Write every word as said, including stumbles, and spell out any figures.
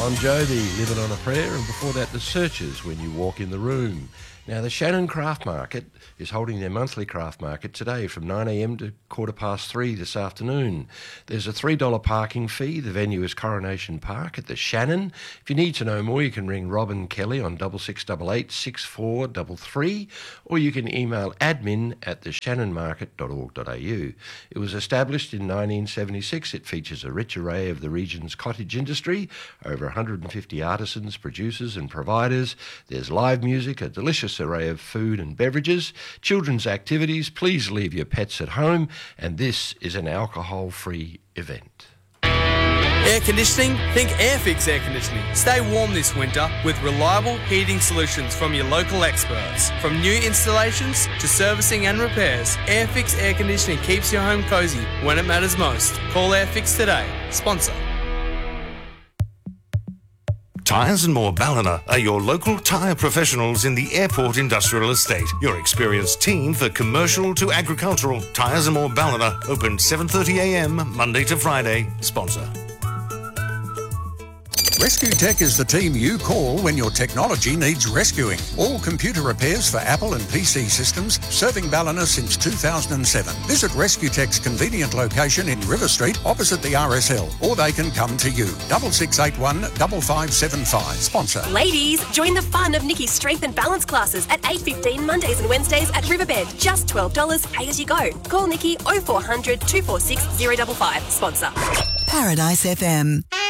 I'm Jody, Living on a Prayer, and before that, The Searchers, When You Walk in the Room. Now, the Shannon Craft Market is holding their monthly craft market today from nine a m to quarter past three this afternoon. There's a three dollars parking fee. The venue is Coronation Park at the Shannon. If you need to know more, you can ring Robin Kelly on six six eight eight, six four three three, or you can email admin at the shannon market dot org dot a u. It was established in nineteen seventy-six. It features a rich array of the region's cottage industry, over one hundred fifty artisans, producers and providers. There's live music, a delicious array of food and beverages, children's activities. Please leave your pets at home, and this is an alcohol-free event. Air conditioning? Think Airfix Air Conditioning. Stay warm this winter with reliable heating solutions from your local experts. From new installations to servicing and repairs, Airfix Air Conditioning keeps your home cosy when it matters most. Call Airfix today. Sponsor. Tyres and More Ballina are your local tyre professionals in the Airport Industrial Estate. Your experienced team for commercial to agricultural. Tyres and More Ballina, open seven thirty a m Monday to Friday. Sponsor. Rescue Tech is the team you call when your technology needs rescuing. All computer repairs for Apple and P C systems, serving Ballina since two thousand seven. Visit Rescue Tech's convenient location in River Street, opposite the R S L, or they can come to you. six six eight one, five five seven five. Sponsor. Ladies, join the fun of Nikki's strength and balance classes at eight fifteen Mondays and Wednesdays at Riverbed. Just twelve dollars, pay as you go. Call Nikki oh four hundred, two four six, oh five five. Sponsor. Paradise F M.